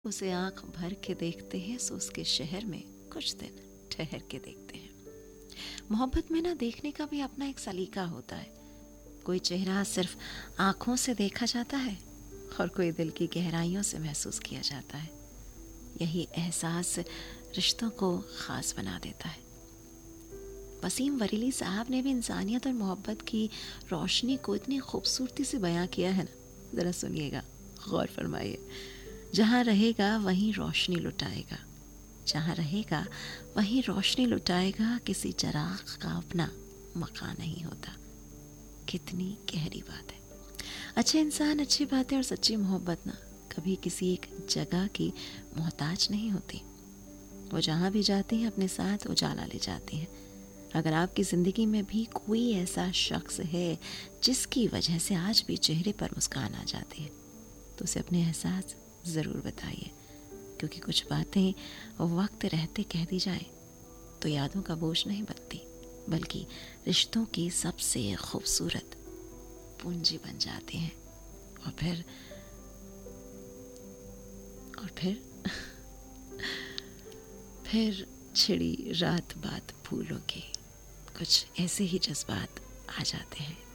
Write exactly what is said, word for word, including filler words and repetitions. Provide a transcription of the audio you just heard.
उसे आंख भर के देखते हैं सो उसके शहर में कुछ दिन ठहर के देखते हैं। मोहब्बत में ना देखने का भी अपना एक सलीका होता है। कोई चेहरा सिर्फ आंखों से देखा जाता है और कोई दिल की गहराइयों से महसूस किया जाता है। यही एहसास रिश्तों को खास बना देता है। वसीम वरीली साहब ने भी इंसानियत और मोहब्बत की रोशनी को इतनी खूबसूरती से बयां किया है ना, ज़रा सुनिएगा, गौर फरमाइए। जहाँ रहेगा वहीं रोशनी लुटाएगा, जहाँ रहेगा वहीं रोशनी लुटाएगा, किसी चराग का अपना मकान नहीं होता। कितनी गहरी बात है। अच्छे इंसान, अच्छी बातें और सच्ची मोहब्बत ना कभी किसी एक जगह की मोहताज नहीं होती। वो जहाँ भी जाती हैं अपने साथ उजाला ले जाती हैं। अगर आपकी ज़िंदगी में भी कोई ऐसा शख्स है जिसकी वजह से आज भी चेहरे पर मुस्कान आ जाती है, तो उसे अपने एहसास ज़रूर बताइए, क्योंकि कुछ बातें वक्त रहते कह दी जाए तो यादों का बोझ नहीं बनती, बल्कि रिश्तों की सबसे खूबसूरत पूंजी बन जाती हैं। और फिर और फिर फिर छिड़ी रात बात फूलों की, कुछ ऐसे ही जज्बात आ जाते हैं।